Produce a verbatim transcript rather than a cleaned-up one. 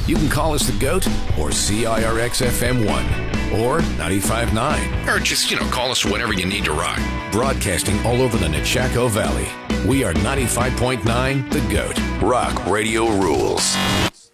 You can call us the GOAT or C I R X F M one or ninety-five point nine. Or just, you know, call us whenever you need to rock. Broadcasting all over the Nechako Valley. We are ninety-five point nine The GOAT. Rock Radio rules.